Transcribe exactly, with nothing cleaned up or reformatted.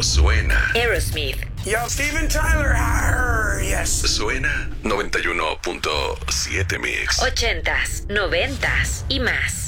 Solo suena. Aerosmith. Yo, Steven Tyler. Arr, yes. Suena noventa y uno punto siete Mix. Ochentas, noventas y más.